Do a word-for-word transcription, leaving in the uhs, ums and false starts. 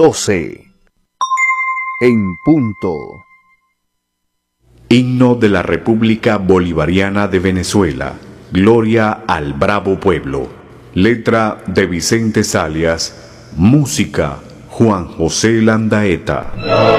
doce. En punto. Himno de la República Bolivariana de Venezuela. Gloria al bravo pueblo. Letra de Vicente Zalias. Música Juan José Landaeta.